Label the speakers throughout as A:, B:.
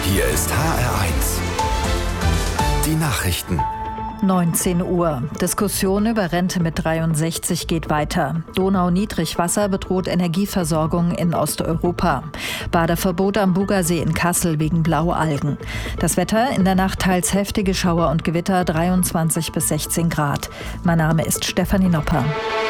A: Hier ist HR1. Die Nachrichten.
B: 19 Uhr. Diskussion über Rente mit 63 geht weiter. Donau-Niedrigwasser bedroht Energieversorgung in Osteuropa. Badeverbot am Bugasee in Kassel wegen Blaualgen. Das Wetter in der Nacht teils heftige Schauer und Gewitter, 23 bis 16 Grad. Mein Name ist Stefanie Nopper.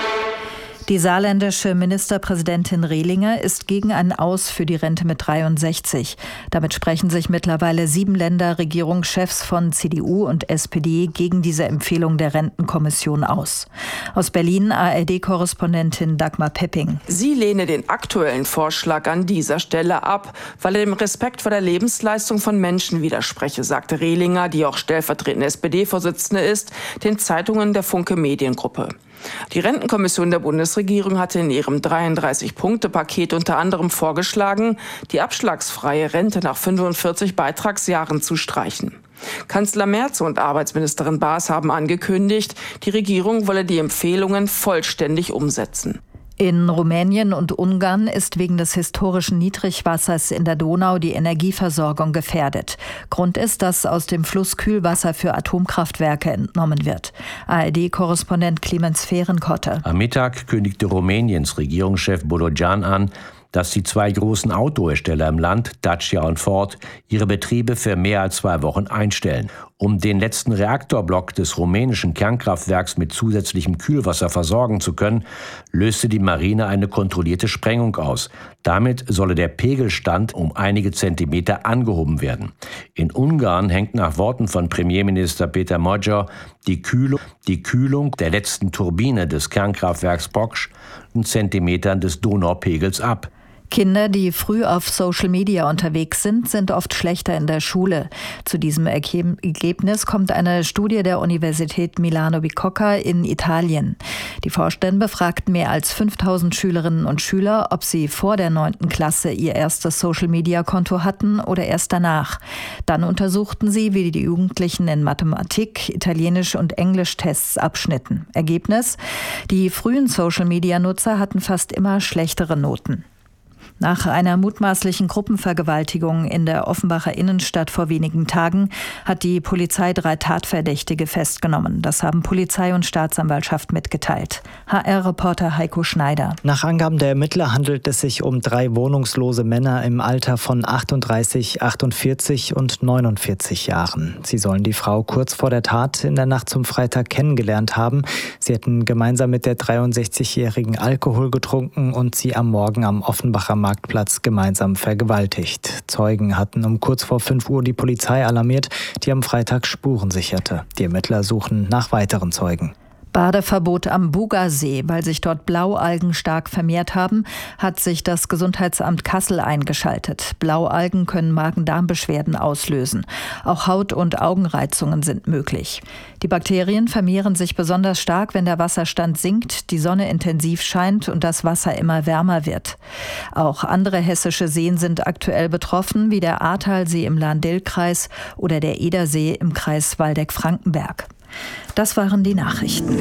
B: Die saarländische Ministerpräsidentin Rehlinger ist gegen ein Aus für die Rente mit 63. Damit sprechen sich mittlerweile 7 Länderregierungschefs von CDU und SPD gegen diese Empfehlung der Rentenkommission aus. Aus Berlin ARD-Korrespondentin Dagmar Pepping.
C: Sie lehne den aktuellen Vorschlag an dieser Stelle ab, weil er dem Respekt vor der Lebensleistung von Menschen widerspreche, sagte Rehlinger, die auch stellvertretende SPD-Vorsitzende ist, den Zeitungen der Funke Mediengruppe. Die Rentenkommission der Bundesregierung hatte in ihrem 33-Punkte-Paket unter anderem vorgeschlagen, die abschlagsfreie Rente nach 45 Beitragsjahren zu streichen. Kanzler Merz und Arbeitsministerin Baas haben angekündigt, die Regierung wolle die Empfehlungen vollständig umsetzen.
B: In Rumänien und Ungarn ist wegen des historischen Niedrigwassers in der Donau die Energieversorgung gefährdet. Grund ist, dass aus dem Fluss Kühlwasser für Atomkraftwerke entnommen wird. ARD-Korrespondent Clemens Fehrenkotte.
D: Am Mittag kündigte Rumäniens Regierungschef Bodogan an, dass die 2 großen Autohersteller im Land, Dacia und Ford, ihre Betriebe für mehr als 2 Wochen einstellen. Um den letzten Reaktorblock des rumänischen Kernkraftwerks mit zusätzlichem Kühlwasser versorgen zu können, löste die Marine eine kontrollierte Sprengung aus. Damit solle der Pegelstand um einige Zentimeter angehoben werden. In Ungarn hängt nach Worten von Premierminister Peter Magyar die Kühlung der letzten Turbine des Kernkraftwerks Poksh Zentimetern des Donaupegels ab.
B: Kinder, die früh auf Social Media unterwegs sind oft schlechter in der Schule. Zu diesem Ergebnis kommt eine Studie der Universität Milano Bicocca in Italien. Die Forscher befragten mehr als 5000 Schülerinnen und Schüler, ob sie vor der 9. Klasse ihr erstes Social-Media-Konto hatten oder erst danach. Dann untersuchten sie, wie die Jugendlichen in Mathematik, Italienisch und Englisch-Tests abschnitten. Ergebnis: Die frühen Social-Media-Nutzer hatten fast immer schlechtere Noten. Nach einer mutmaßlichen Gruppenvergewaltigung in der Offenbacher Innenstadt vor wenigen Tagen hat die Polizei 3 Tatverdächtige festgenommen. Das haben Polizei und Staatsanwaltschaft mitgeteilt. HR-Reporter Heiko Schneider.
E: Nach Angaben der Ermittler handelt es sich um 3 wohnungslose Männer im Alter von 38, 48 und 49 Jahren. Sie sollen die Frau kurz vor der Tat in der Nacht zum Freitag kennengelernt haben. Sie hätten gemeinsam mit der 63-Jährigen Alkohol getrunken und sie am Morgen am Offenbacher Marktplatz gemeinsam vergewaltigt. Zeugen hatten um kurz vor 5 Uhr die Polizei alarmiert, die am Freitag Spuren sicherte. Die Ermittler suchen nach weiteren Zeugen.
B: Badeverbot am Bugasee. Weil sich dort Blaualgen stark vermehrt haben, hat sich das Gesundheitsamt Kassel eingeschaltet. Blaualgen können Magen-Darm-Beschwerden auslösen. Auch Haut- und Augenreizungen sind möglich. Die Bakterien vermehren sich besonders stark, wenn der Wasserstand sinkt, die Sonne intensiv scheint und das Wasser immer wärmer wird. Auch andere hessische Seen sind aktuell betroffen, wie der Ahrtalsee im Lahn-Dill-Kreis oder der Edersee im Kreis Waldeck-Frankenberg. Das waren die Nachrichten.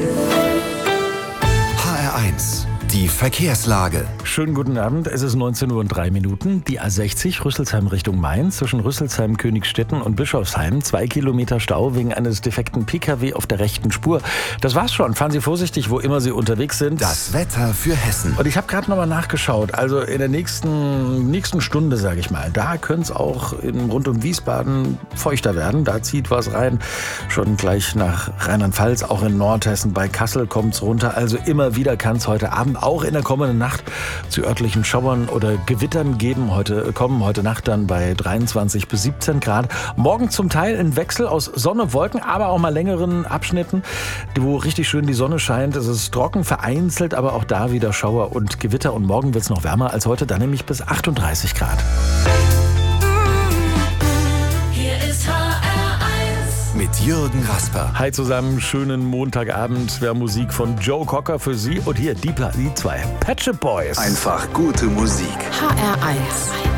A: HR1, die Verkehrslage.
F: Schönen guten Abend, es ist 19:03 Uhr. Die A60 Rüsselsheim Richtung Mainz zwischen Rüsselsheim, Königstetten und Bischofsheim. 2 Kilometer Stau wegen eines defekten Pkw auf der rechten Spur. Das war's schon. Fahren Sie vorsichtig, wo immer Sie unterwegs sind.
A: Das Wetter für Hessen.
F: Und ich habe gerade nochmal nachgeschaut. Also in der nächsten Stunde, sage ich mal, da könnte es auch rund um Wiesbaden feuchter werden. Da zieht was rein. Schon gleich nach Rheinland-Pfalz, auch in Nordhessen. Bei Kassel kommt es runter. Also immer wieder kann es heute Abend, auch in der kommenden Nacht, zu örtlichen Schauern oder Gewittern geben. Heute Nacht dann bei 23 bis 17 Grad. Morgen zum Teil ein Wechsel aus Sonne, Wolken, aber auch mal längeren Abschnitten, wo richtig schön die Sonne scheint. Es ist trocken, vereinzelt, aber auch da wieder Schauer und Gewitter. Und morgen wird es noch wärmer als heute, dann nämlich bis 38 Grad.
A: Mit Jürgen Rasper.
F: Hi zusammen, schönen Montagabend. Wir haben Musik von Joe Cocker für Sie und hier die 2 Pet Shop Boys.
A: Einfach gute Musik.
G: HR1.